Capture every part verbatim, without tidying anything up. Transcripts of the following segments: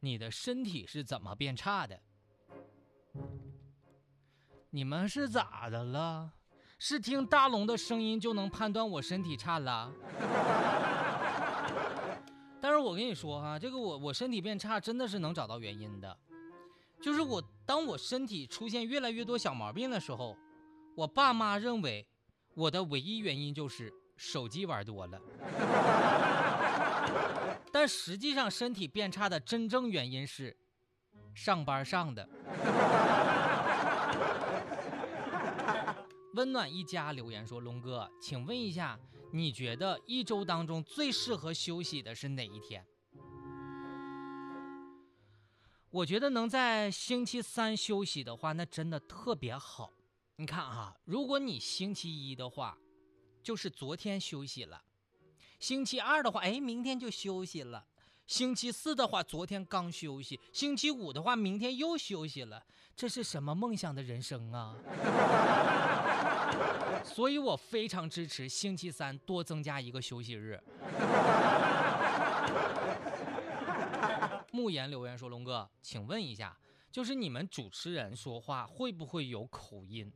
你的身体是怎么变差的？你们是咋的了？是听大龙的声音就能判断我身体差了？但是我跟你说哈、啊，这个我我身体变差真的是能找到原因的，就是我当我身体出现越来越多小毛病的时候，我爸妈认为我的唯一原因就是手机玩多了，但实际上身体变差的真正原因是上班上的。温暖一家留言说，龙哥，请问一下，你觉得一周当中最适合休息的是哪一天？我觉得能在星期三休息的话，那真的特别好。你看啊，如果你星期一的话，就是昨天休息了；星期二的话，哎，明天就休息了；星期四的话，昨天刚休息；星期五的话，明天又休息了。这是什么梦想的人生啊？所以我非常支持星期三多增加一个休息日。慕言留言说，龙哥，请问一下，就是你们主持人说话会不会有口音？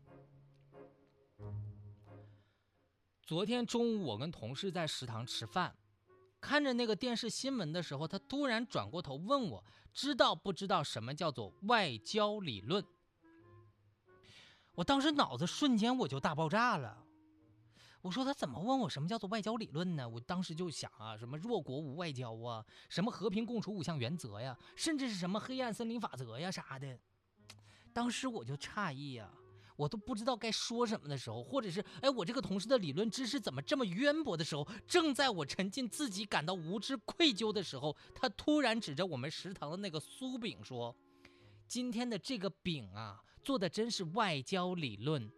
昨天中午我跟同事在食堂吃饭，看着那个电视新闻的时候，他突然转过头问我，知道不知道什么叫做外交理论？我当时脑子瞬间我就大爆炸了。我说他怎么问我什么叫做外交理论呢？我当时就想啊，什么弱国无外交啊，什么和平共处五项原则呀，甚至是什么黑暗森林法则呀啥的。当时我就诧异呀，我都不知道该说什么的时候，或者是哎，我这个同事的理论知识怎么这么渊博的时候，正在我沉浸自己感到无知愧疚的时候，他突然指着我们食堂的那个酥饼说，今天的这个饼啊，做的真是外交理论。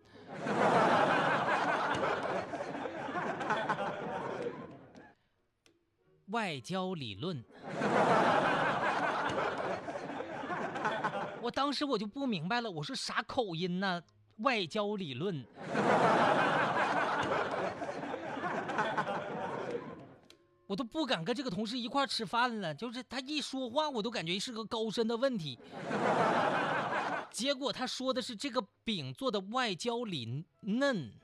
外交理论，我当时我就不明白了，我说啥口音呢？外交理论。我都不敢跟这个同事一块吃饭了，就是他一说话我都感觉是个高深的问题。结果他说的是这个饼做的外焦里嫩。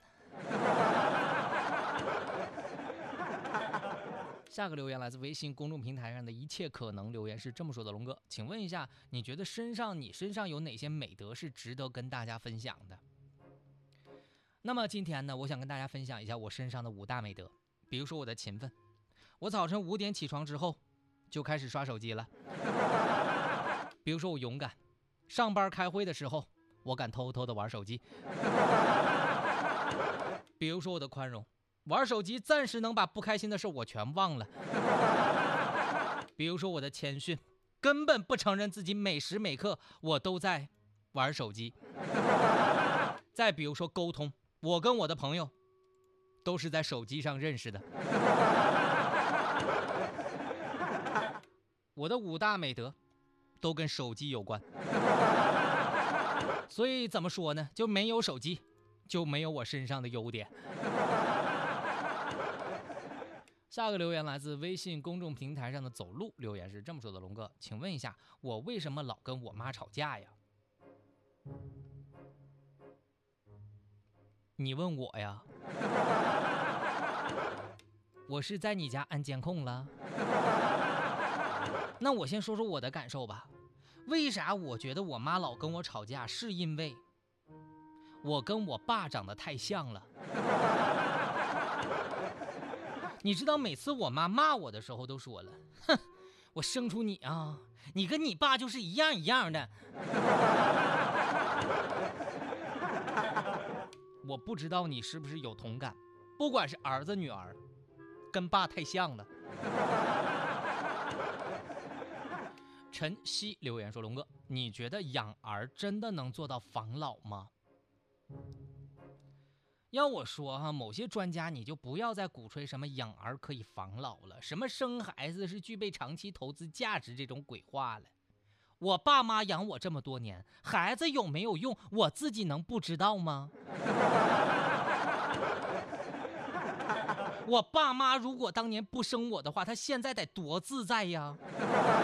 下个留言来自微信公众平台上的一切可能留言是这么说的，龙哥，请问一下，你觉得身上你身上有哪些美德是值得跟大家分享的？那么今天呢，我想跟大家分享一下我身上的五大美德。比如说我的勤奋，我早晨五点起床之后就开始刷手机了。比如说我勇敢，上班开会的时候我敢偷偷的玩手机。比如说我的宽容，玩手机暂时能把不开心的事我全忘了。比如说我的谦逊，根本不承认自己每时每刻我都在玩手机。再比如说沟通，我跟我的朋友都是在手机上认识的。我的五大美德都跟手机有关。所以怎么说呢，就没有手机就没有我身上的优点。下个留言来自微信公众平台上的走路留言是这么说的，龙哥，请问一下，我为什么老跟我妈吵架呀？你问我呀？我是在你家安监控了？那我先说说我的感受吧。为啥我觉得我妈老跟我吵架，是因为我跟我爸长得太像了。你知道每次我妈骂我的时候都说了，哼，我生出你啊，你跟你爸就是一样一样的。我不知道你是不是有同感，不管是儿子女儿跟爸太像了。陈曦留言说，龙哥，你觉得养儿真的能做到防老吗？要我说哈，某些专家你就不要再鼓吹什么养儿可以防老了，什么生孩子是具备长期投资价值这种鬼话了。我爸妈养我这么多年，孩子有没有用，我自己能不知道吗？我爸妈如果当年不生我的话，他现在得多自在呀。